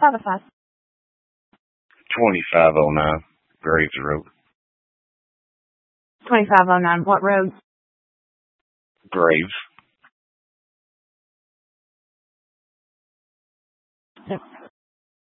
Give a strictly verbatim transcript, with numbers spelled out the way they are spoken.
five oh five. twenty-five oh nine, Graves Road. twenty-five oh nine, what road? Graves. Yep.